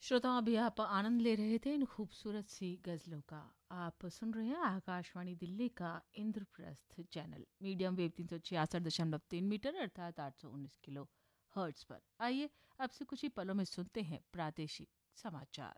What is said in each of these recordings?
श्रोताओं, अभी आप आनंद ले रहे थे इन खूबसूरत सी गज़लों का। आप सुन रहे हैं आकाशवाणी दिल्ली का Indraprastha channel medium wave 366.3 metre अर्थात 819 किलो हर्ट्ज पर। आइए अब से कुछ ही पलों में सुनते हैं प्रादेशिक समाचार।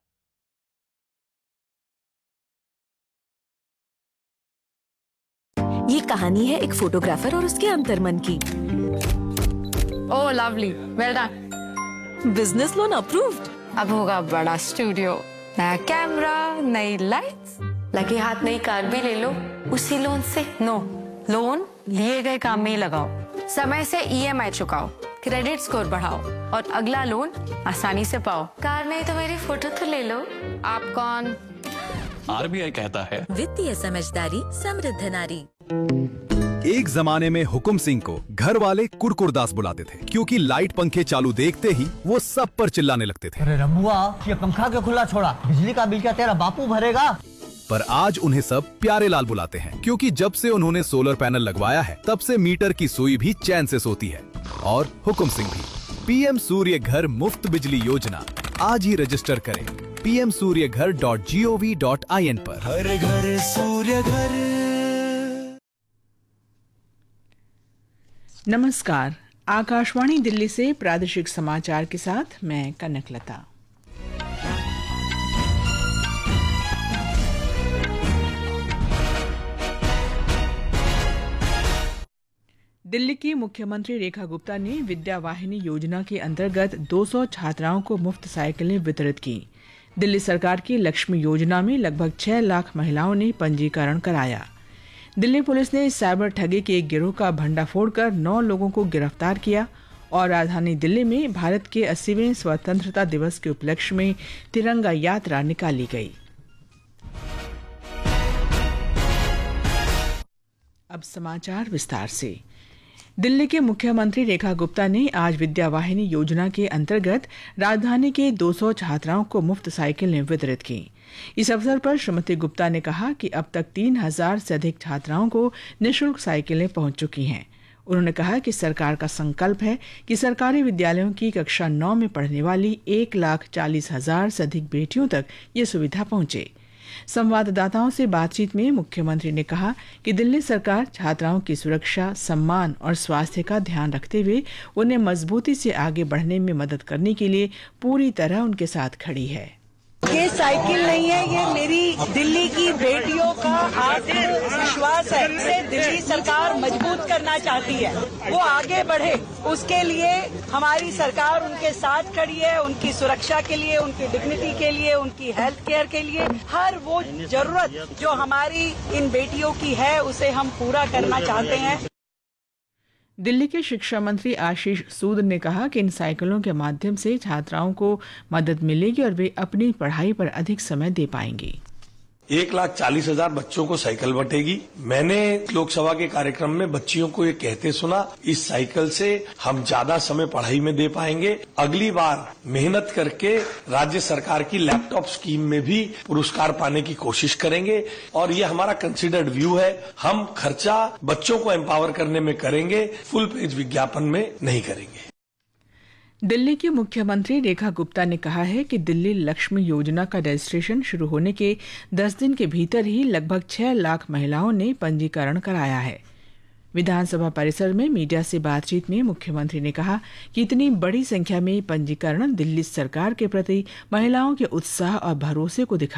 ये कहानी है एक फोटोग्राफर और उसके अंतर्मन की। ओह lovely, well done. Business loan approved. अब होगा बड़ा स्टूडियो, नया कैमरा, नई लाइट्स, लगे हाथ नई कार भी ले लो उसी लोन से। नो, लोन लिए गए काम में ही लगाओ, समय से ईएमआई चुकाओ, क्रेडिट स्कोर बढ़ाओ और अगला लोन आसानी से पाओ। कार नहीं तो मेरी फोटो तो ले लो। आप कौन? आरबीआई कहता है वित्तीय समझदारी समृद्ध नारी। एक जमाने में हुकुम सिंह को घर वाले कुरकुरदास बुलाते थे, क्योंकि लाइट पंखे चालू देखते ही वो सब पर चिल्लाने लगते थे। अरे रमुआ, ये पंखा क्यों खुला छोड़ा? बिजली का बिल क्या तेरा बापू भरेगा? पर आज उन्हें सब प्यारे लाल बुलाते हैं, क्योंकि जब से उन्होंने सोलर पैनल लगवाया है तब से मीटर की सुई भी चैन से सोती है। और हुकुम सिंह भी। पीएम सूर्य घर मुफ्त बिजली योजना आज ही रजिस्टर करें pmsuryaghar.gov.in पर। हर घर सूर्य घर। नमस्कार, आकाशवाणी दिल्ली से प्रादेशिक समाचार के साथ मैं कनकलता। दिल्ली की मुख्यमंत्री रेखा गुप्ता ने विद्या वाहिनी योजना के अंतर्गत 200 छात्राओं को मुफ्त साइकिलें वितरित की। दिल्ली सरकार की लक्ष्मी योजना में लगभग 6 लाख महिलाओं ने पंजीकरण कराया। दिल्ली पुलिस ने साइबर ठगी के एक गिरोह का भंडाफोड़ कर 9 लोगों को गिरफ्तार किया और राजधानी दिल्ली में भारत के 80वें स्वतंत्रता दिवस के उपलक्ष्य में तिरंगा यात्रा निकाली गई। अब समाचार विस्तार से। दिल्ली के मुख्यमंत्री रेखा गुप्ता ने आज विद्या वाहिनी योजना के अंतर्गत राजधानी के 200 छात्राओं को मुफ्त साइकिलें वितरित की। इस अवसर पर श्रीमती गुप्ता ने कहा कि अब तक 3000 से अधिक छात्राओं को निःशुल्क साइकिलें पहुंच चुकी हैं। उन्होंने कहा कि सरकार का संकल्प है कि सरकारी विद्यालयों की कक्षा 9 में पढ़ने वाली 1,40,000 से अधिक बेटियों तक ये सुविधा पहुंचे। संवाददाताओं से बातचीत में मुख्यमंत्री ने कहा कि दिल्ली सरकार छात्राओं की सुरक्षा, सम्मान और स्वास्थ्य का ध्यान रखते हुए उन्हें मजबूती से आगे बढ़ने में मदद करने के लिए पूरी तरह उनके साथ खड़ी है। ये साइकिल नहीं है, ये मेरी दिल्ली की बेटियों का आत्मविश्वास है। इसे दिल्ली सरकार मजबूत करना चाहती है, वो आगे बढ़े, उसके लिए हमारी सरकार उनके साथ खड़ी है। उनकी सुरक्षा के लिए, उनकी डिग्निटी के लिए, उनकी हेल्थ केयर के लिए हर वो जरूरत जो हमारी इन बेटियों की है उसे हम पूरा करना चाहते हैं। दिल्ली के शिक्षा मंत्री आशीष सूद ने कहा कि इन साइकिलों के माध्यम से छात्राओं को मदद मिलेगी और वे अपनी पढ़ाई पर अधिक समय दे पाएंगी। 1,40,000 बच्चों को साइकिल बंटेगी। मैंने लोकसभा के कार्यक्रम में बच्चियों को ये कहते सुना, इस साइकिल से हम ज्यादा समय पढ़ाई में दे पाएंगे। अगली बार मेहनत करके राज्य सरकार की लैपटॉप स्कीम में भी पुरस्कार पाने की कोशिश करेंगे और ये हमारा कंसिडर्ड व्यू है। हम खर्चा बच्चों को एम्पावर करने में करेंगे, फुल पेज विज्ञापन में नहीं करेंगे। दिल्ली की मुख्यमंत्री रेखा गुप्ता ने कहा है कि दिल्ली लक्ष्मी योजना का रजिस्ट्रेशन शुरू होने के 10 दिन के भीतर ही लगभग 6 लाख महिलाओं ने पंजीकरण कराया है। विधानसभा परिसर में मीडिया से बातचीत में मुख्यमंत्री ने कहा कि इतनी बड़ी संख्या में पंजीकरण दिल्ली सरकार के प्रति महिलाओं के उत्साह और भरोसे को दिखा